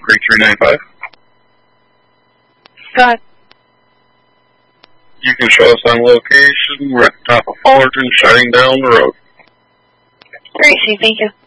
Creek 395. Go ahead. You can show us on location. We're at the top of Fullerton, shutting down the road. Gracie, thank you.